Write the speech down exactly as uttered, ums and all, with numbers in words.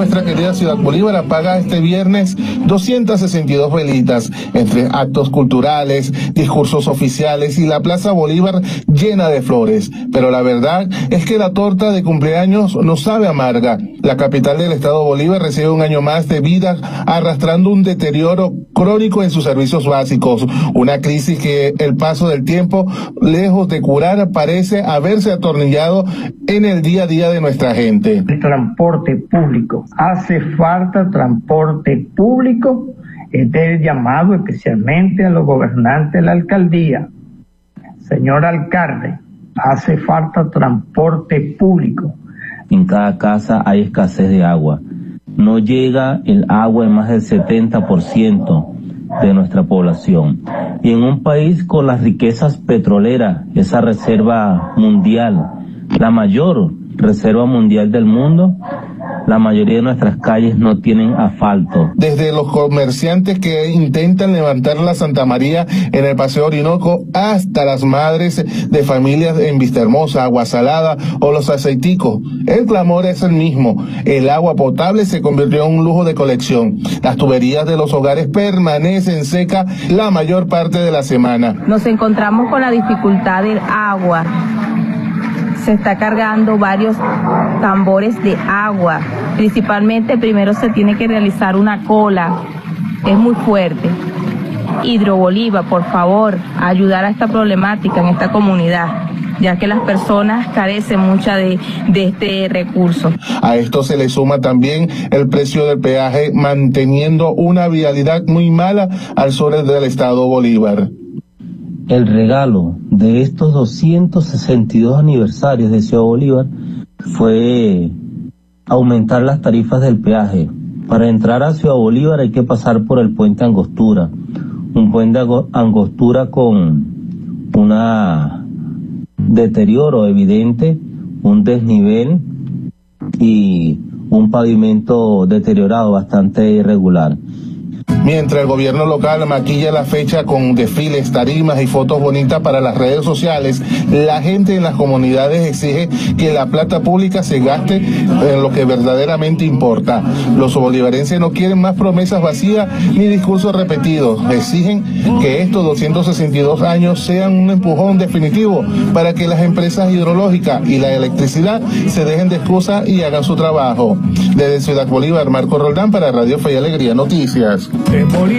nuestra querida Ciudad Bolívar apaga este viernes doscientas sesenta y dos velitas, entre actos culturales, discursos oficiales y la Plaza Bolívar llena de flores. Pero la verdad es que la torta de cumpleaños no sabe amarga. La capital del estado Bolívar recibe un año más de vida arrastrando un deterioro crónico en sus servicios básicos, una crisis que el paso del tiempo, lejos de curar, parece haberse atornillado en el día a día de nuestra gente. El transporte público, hace falta transporte público. Este es el llamado especialmente a los gobernantes de la alcaldía. Señor alcalde, hace falta transporte público. En cada casa hay escasez de agua. No llega el agua en más del setenta por ciento de nuestra población. Y en un país con las riquezas petroleras, esa reserva mundial, la mayor reserva mundial del mundo, la mayoría de nuestras calles no tienen asfalto. Desde los comerciantes que intentan levantar la Santa María en el Paseo Orinoco hasta las madres de familias en Vistahermosa, Agua Salada o Los Aceiticos, el clamor es el mismo. El agua potable se convirtió en un lujo de colección. Las tuberías de los hogares permanecen secas la mayor parte de la semana. Nos encontramos con la dificultad del agua. Se está cargando varios tambores de agua. Principalmente primero se tiene que realizar una cola. Es muy fuerte. Hidrobolívar, por favor, ayudar a esta problemática en esta comunidad, ya que las personas carecen mucho de, de este recurso. A esto se le suma también el precio del peaje, manteniendo una vialidad muy mala al sur del estado Bolívar. El regalo de estos doscientos sesenta y dos aniversarios de Ciudad Bolívar fue aumentar las tarifas del peaje. Para entrar a Ciudad Bolívar hay que pasar por el puente Angostura, un puente Angostura con una deterioro evidente, un desnivel y un pavimento deteriorado bastante irregular. Mientras el gobierno local maquilla la fecha con desfiles, tarimas y fotos bonitas para las redes sociales, la gente en las comunidades exige que la plata pública se gaste en lo que verdaderamente importa. Los bolivarenses no quieren más promesas vacías ni discursos repetidos. Exigen que estos doscientos sesenta y dos años sean un empujón definitivo para que las empresas hidrológicas y la electricidad se dejen de excusas y hagan su trabajo. Desde Ciudad Bolívar, Marco Roldán para Radio Fe y Alegría Noticias. En Bolívar.